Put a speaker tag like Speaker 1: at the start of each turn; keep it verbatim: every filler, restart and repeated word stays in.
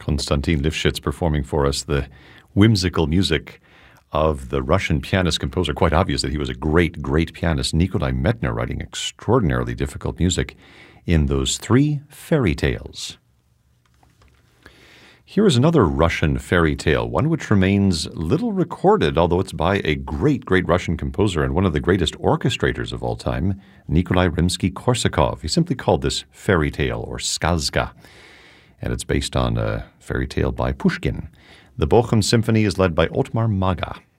Speaker 1: Konstantin Lifshitz performing for us the whimsical music of the Russian pianist-composer. Quite obvious that he was a great, great pianist, Nikolai Medtner, writing extraordinarily difficult music in those three fairy tales. Here is another Russian fairy tale, one which remains little recorded, although it's by a great, great Russian composer and one of the greatest orchestrators of all time, Nikolai Rimsky-Korsakov. He simply called this fairy tale, or skazka, and it's based on a fairy tale by Pushkin. The Bochum Symphony is led by Ottmar Maga.